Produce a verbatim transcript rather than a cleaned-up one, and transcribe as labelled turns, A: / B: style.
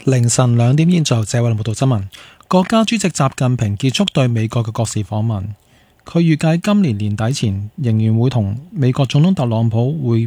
A: 凌晨兩點現在，謝偉麟報道新聞。國家主席習近平結束對美國嘅國事訪問，佢預計今年年底前仍然會同美國總統特朗普會